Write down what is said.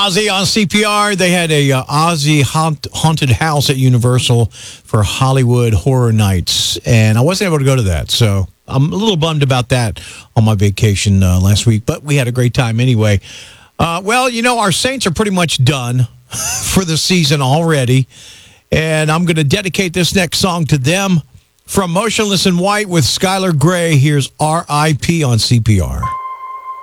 Ozzy on CPR. They had a Ozzy haunted house at Universal for Hollywood Horror Nights, and I wasn't able to go to that, so I'm a little bummed about that on my vacation last week, but we had a great time anyway. Well, our Saints are pretty much done for the season already, and I'm going to dedicate this next song to them. From Motionless in White with Skylar Grey, here's R.I.P. on CPR.